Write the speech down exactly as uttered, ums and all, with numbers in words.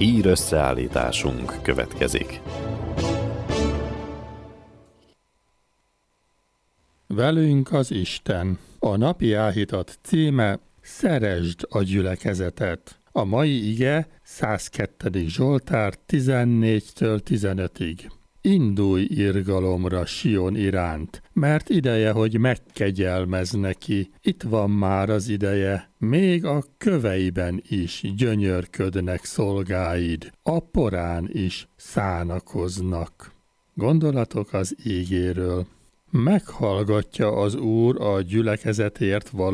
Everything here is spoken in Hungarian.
hír összeállításunk következik. Velünk az Isten. A napi áhítat címe: Szeresd a gyülekezetet. A mai ige százkettő. Zsoltár tizennégytől tizenötig. Indulj irgalomra Sion iránt, mert ideje, hogy megkegyelmez neki. Itt van már az ideje, még a köveiben is gyönyörködnek szolgáid, a porán is szánakoznak. Gondolatok az ígéről. Meghallgatja az Úr a gyülekezetért való